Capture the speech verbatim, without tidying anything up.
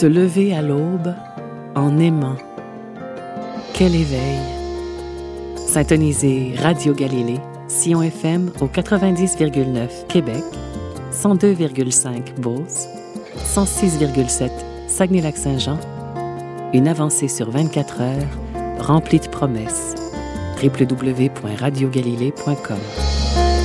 Se lever à l'aube en aimant. Quel éveil! Syntoniser Radio Galilée, Sion F M au quatre-vingt-dix virgule neuf Québec, cent deux virgule cinq Beauce, cent six virgule sept Saguenay-Lac-Saint-Jean. Une avancée sur vingt-quatre heures, remplie de promesses. w w w point radio galilée point com